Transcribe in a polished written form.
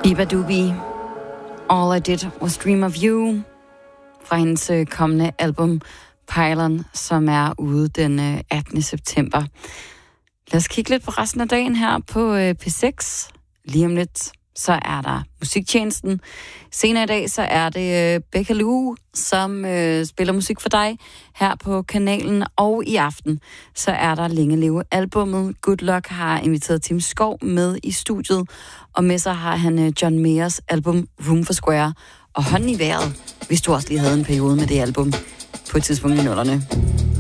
Biba Dubi, All I Did Was Dream of You, fra hendes kommende album Pylon, som er ude den 18. september. Lad os kigge lidt på resten af dagen her på P6. Lige om lidt, så er der musiktjenesten. Senere i dag, så er det Becca Lou, som spiller musik for dig her på kanalen. Og i aften, så er der Længe Leve albummet. Good Luck har inviteret Tim Skov med i studiet. Og med sig har han John Mayers album Room for Square. Og hånden i vejret, hvis du også lige havde en periode med det album på et tidspunkt i 00'erne.